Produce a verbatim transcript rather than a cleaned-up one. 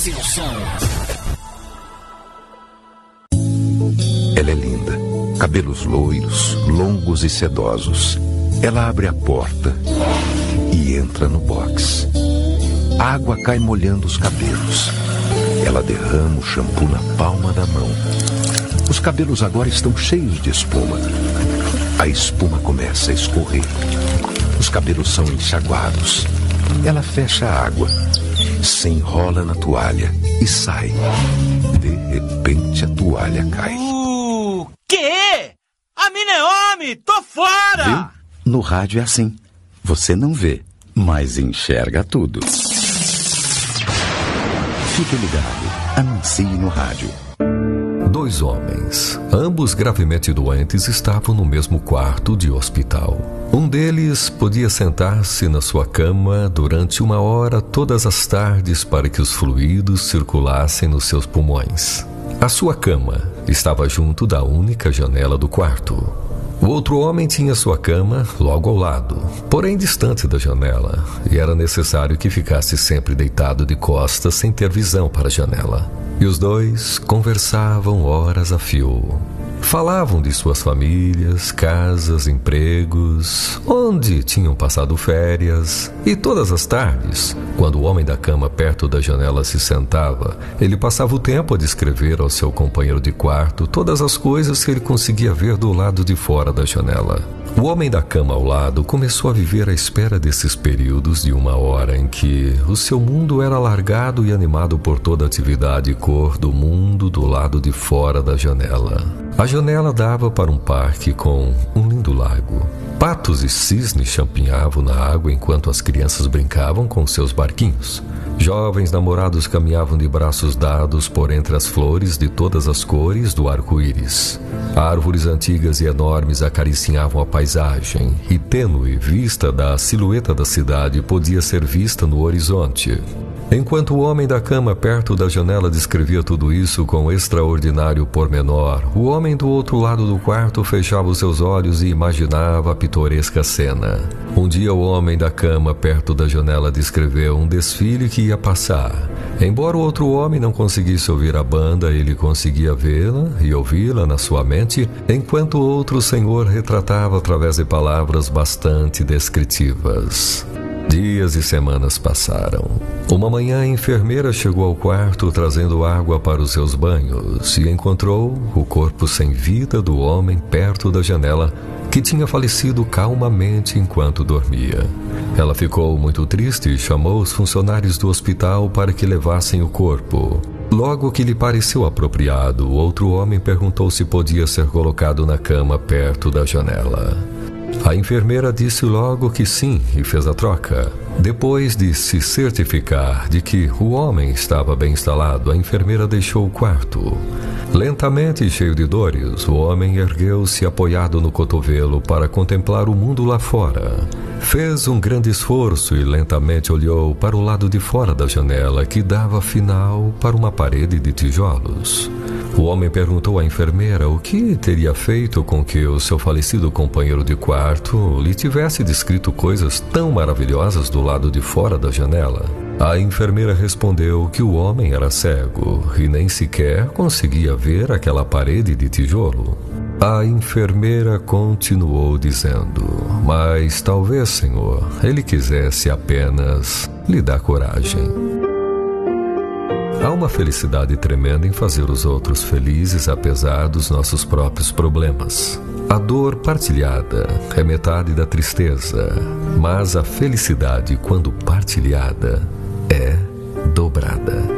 seu som. Ela é linda. Cabelos loiros, longos e sedosos. Ela abre a porta e entra no box. A água cai molhando os cabelos. Ela derrama o shampoo na palma da mão. Os cabelos agora estão cheios de espuma. A espuma começa a escorrer. Os cabelos são enxaguados. Ela fecha a água, se enrola na toalha e sai. De repente a toalha cai. O quê? A mina é homem! Tô fora! Viu? No rádio é assim. Você não vê, mas enxerga tudo. Fique ligado. Anuncie no rádio. Dois homens, ambos gravemente doentes, estavam no mesmo quarto de hospital. Um deles podia sentar-se na sua cama durante uma hora todas as tardes para que os fluidos circulassem nos seus pulmões. A sua cama estava junto da única janela do quarto. O outro homem tinha sua cama logo ao lado, porém distante da janela, e era necessário que ficasse sempre deitado de costas sem ter visão para a janela. E os dois conversavam horas a fio. Falavam de suas famílias, casas, empregos, onde tinham passado férias. E todas as tardes, quando o homem da cama perto da janela se sentava, ele passava o tempo a descrever ao seu companheiro de quarto todas as coisas que ele conseguia ver do lado de fora da janela. O homem da cama ao lado começou a viver à espera desses períodos de uma hora em que o seu mundo era alargado e animado por toda a atividade e cor do mundo do lado de fora da janela. A janela dava para um parque com um lindo lago. Patos e cisnes champinhavam na água enquanto as crianças brincavam com seus barquinhos. Jovens namorados caminhavam de braços dados por entre as flores de todas as cores do arco-íris. Árvores antigas e enormes acariciavam a paisagem, e tênue vista da silhueta da cidade podia ser vista no horizonte. Enquanto o homem da cama perto da janela descrevia tudo isso com extraordinário pormenor, o homem do outro lado do quarto fechava os seus olhos e imaginava a pitoresca cena. Um dia o homem da cama perto da janela descreveu um desfile que ia passar. Embora o outro homem não conseguisse ouvir a banda, ele conseguia vê-la e ouvi-la na sua mente, enquanto o outro senhor retratava através de palavras bastante descritivas. Dias e semanas passaram. Uma manhã a enfermeira chegou ao quarto trazendo água para os seus banhos e encontrou o corpo sem vida do homem perto da janela, que tinha falecido calmamente enquanto dormia. Ela ficou muito triste e chamou os funcionários do hospital para que levassem o corpo. Logo que lhe pareceu apropriado, o outro homem perguntou se podia ser colocado na cama perto da janela. A enfermeira disse logo que sim e fez a troca. Depois de se certificar de que o homem estava bem instalado, a enfermeira deixou o quarto. Lentamente e cheio de dores, o homem ergueu-se apoiado no cotovelo para contemplar o mundo lá fora. Fez um grande esforço e lentamente olhou para o lado de fora da janela, que dava final para uma parede de tijolos. O homem perguntou à enfermeira o que teria feito com que o seu falecido companheiro de quarto lhe tivesse descrito coisas tão maravilhosas do lado de fora da janela. A enfermeira respondeu que o homem era cego e nem sequer conseguia ver aquela parede de tijolo. A enfermeira continuou dizendo: mas talvez, senhor, ele quisesse apenas lhe dar coragem. Há uma felicidade tremenda em fazer os outros felizes apesar dos nossos próprios problemas. A dor partilhada é metade da tristeza, mas a felicidade, quando partilhada, é dobrada.